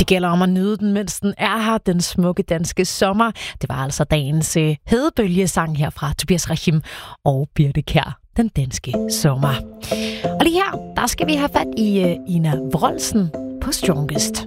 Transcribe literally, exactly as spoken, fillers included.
Det gælder om at nyde den, mens den er her, den smukke danske sommer. Det var altså dagens øh, hedebølgesang her fra Tobias Rahim og Birthe Kjær, Den danske sommer. Og lige her, der skal vi have fat i øh, Ina Wroldsen på Strongest.